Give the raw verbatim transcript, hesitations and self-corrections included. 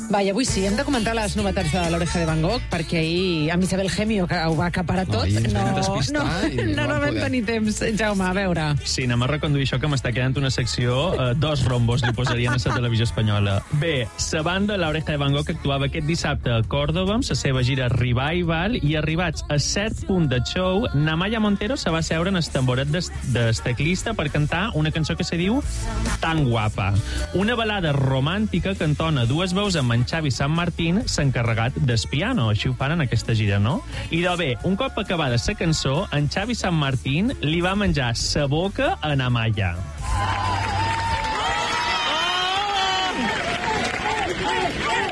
Va, i avui sí, hem de comentar les novetats de l'Oreja de Van Gogh, perquè ahir amb Isabel Gemio, que ho va acaparar tot, Ai, ens no, vam despistar no, i no no, no vam vam poder. tenir temps. Jaume, a veure. Sí, anem a reconduir això, que m'està quedant una secció, eh, dos rombos li posarien a la televisió espanyola. Bé, la banda l'Oreja de Van Gogh actuava aquest dissabte a Còrdoba amb la seva gira Revival, i arribats a set punts de show, Namaya Montero se va seure en el tamboret del de teclista per cantar una cançó que se diu Tan guapa. Una balada romàntica que entona dues veus amb en Xavi San Martín, s'encarregat del piano. Així ho fan en aquesta gira, no? I de bé, un cop acabada la cançó, en Xavi San Martín li va menjar sa boca a Namaya.